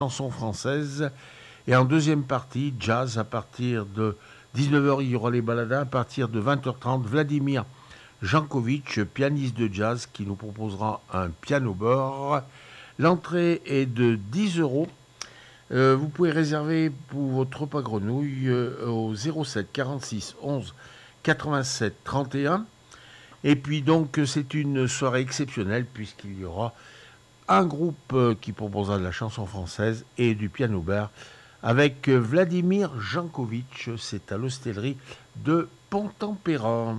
chansons françaises. Et en deuxième partie, jazz à partir de 19h, il y aura les baladins. À partir de 20h30, Vladimir Jankovic, pianiste de jazz, qui nous proposera un piano bar. L'entrée est de 10 euros. Vous pouvez réserver pour votre repas grenouille au 07 46 11 87 31. Et puis donc c'est une soirée exceptionnelle puisqu'il y aura un groupe qui proposera de la chanson française et du piano bar avec Vladimir Jankovic. C'est à l'hostellerie de Pont-en-Péran.